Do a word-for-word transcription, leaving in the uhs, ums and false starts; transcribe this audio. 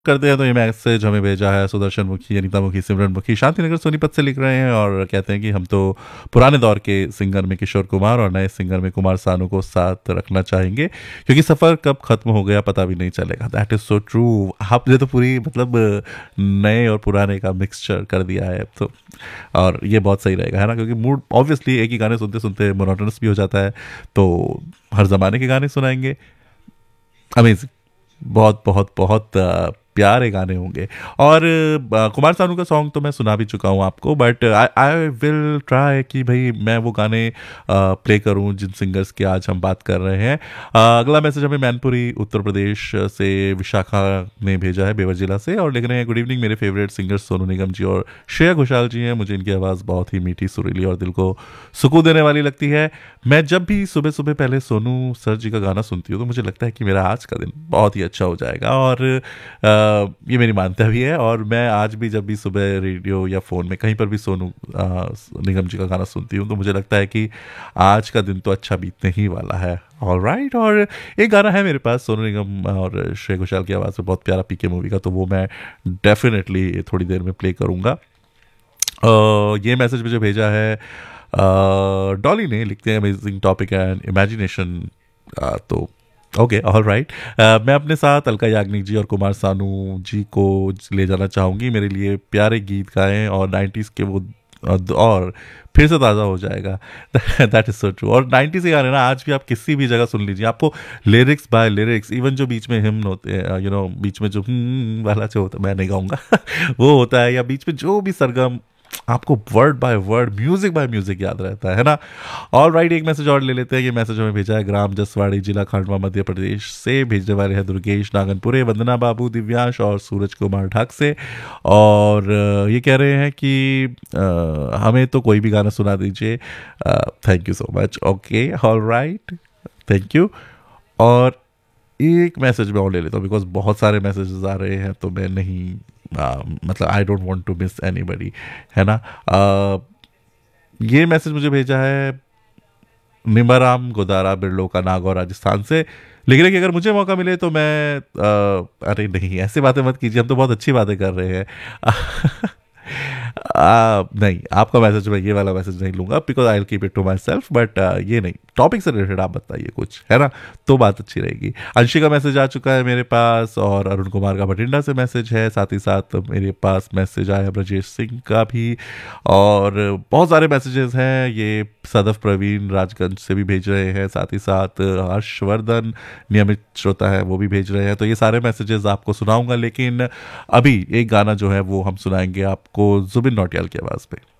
करते हैं तो ये मैसेज हमें भेजा है सुदर्शन मुखी, अनीता मुखी, सिमरन मुखी, शांतिनगर सोनीपत से लिख रहे हैं और कहते हैं कि हम तो पुराने दौर के सिंगर में किशोर कुमार और नए सिंगर में कुमार सानू को साथ रखना चाहेंगे क्योंकि सफ़र कब खत्म हो गया पता भी नहीं चलेगा। That is so true. आपने तो पूरी मतलब नए और पुराने का मिक्सचर कर दिया है तो, और ये बहुत सही रहेगा है ना, क्योंकि मूड ऑब्वियसली एक ही गाने सुनते सुनते मोनोटोनस भी हो जाता है, तो हर ज़माने के गाने सुनाएंगे। अमेजिंग, बहुत बहुत बहुत अ, प्यारे गाने होंगे। और अ, कुमार सानू का सॉन्ग तो मैं सुना भी चुका हूँ आपको, but I I will try कि भाई मैं वो गाने प्ले करूँ जिन सिंगर्स की आज हम बात कर रहे हैं। अ, अगला मैसेज हमें मैनपुरी उत्तर प्रदेश से विशाखा ने भेजा है, बेवर जिला से, और लिख रहे हैं गुड इवनिंग, मेरे फेवरेट सिंगर्स सोनू निगम जी और श्रेया घोषाल जी हैं। मुझे इनकी आवाज़ बहुत ही मीठी, सुरीली और दिल को सुकून देने वाली लगती है। मैं जब भी सुबह सुबह पहले सोनू सर जी का गाना सुनती हूँ तो मुझे लगता है कि मेरा आज का दिन बहुत ही अच्छा हो जाएगा, और अ, ये मेरी मान्यता भी है। और मैं आज भी जब भी सुबह रेडियो या फ़ोन में कहीं पर भी सोनू अ, निगम जी का गाना सुनती हूँ तो मुझे लगता है कि आज का दिन तो अच्छा बीतने ही वाला है। ऑल राइट, और एक गाना है मेरे पास सोनू निगम और श्रेया घोषाल की आवाज़ में बहुत प्यारा, पीके मूवी का, तो वो मैं डेफिनेटली थोड़ी देर में प्ले करूँगा। अ, ये मैसेज मुझे भेजा है डॉली ने, लिखते हैं अमेजिंग टॉपिक एंड इमेजिनेशन। तो ओके, ऑल राइट, मैं अपने साथ अलका याग्निक जी और कुमार सानू जी को ले जाना चाहूँगी। मेरे लिए प्यारे गीत गाएं और नाइन्टीज़ के वो अ, और फिर से ताज़ा हो जाएगा। That is so true. और नाइन्टीज़ के गाने ना आज भी आप किसी भी जगह सुन लीजिए, आपको लिरिक्स बाय लिरिक्स, इवन जो बीच में हिम्न होते हैं, यू नो बीच में जो हम्म वाला जो होता है, मैं नहीं गाऊंगा वो होता है, या बीच में जो भी सरगम, आपको word by word, music by music याद रहता है ना। ऑल राइट, एक मैसेज और ले लेते हैं। ये मैसेज हमें भेजा है ग्राम जसवाड़ी, जिला खंडवा, मध्य प्रदेश से। भेजने वाले हैं दुर्गेश नागनपुरे, वंदना बाबू, दिव्यांश और सूरज कुमार ढाक से। और अ, ये कह रहे हैं कि अ, हमें तो कोई भी गाना सुना दीजिए। Thank you so much. Okay, all right, thank you. और एक मैसेज मैं और ले लेता हूँ बिकॉज बहुत सारे मैसेजेस आ रहे हैं, तो मैं नहीं आ, मतलब I don't want to miss anybody, है ना। आ, ये मैसेज मुझे भेजा है निमाराम गोदारा बिरलो का, नागौर राजस्थान से। लिख रहे कि अगर मुझे मौका मिले तो मैं आ, अरे नहीं, ऐसी बातें मत कीजिए, हम तो बहुत अच्छी बातें कर रहे हैं। आ, नहीं, आपका मैसेज मैं ये वाला मैसेज नहीं लूंगा because I will keep it to my self, but ये नहीं, टॉपिक से रिलेटेड आप बताइए कुछ, है ना, तो बात अच्छी रहेगी। अंशी का मैसेज आ चुका है मेरे पास, और अरुण कुमार का बठिंडा से मैसेज है, साथ ही साथ मेरे पास मैसेज आया ब्रजेश सिंह का भी, और बहुत सारे मैसेजेस हैं। ये सदफ प्रवीण राजगंज से भी भेज रहे हैं, साथ ही साथ हर्षवर्धन नियमित श्रोता है वो भी भेज रहे हैं। तो ये सारे मैसेजेस आपको सुनाऊंगा, लेकिन अभी एक गाना जो है वो हम सुनाएंगे आपको जुबिन नौटियाल की आवाज़ पे।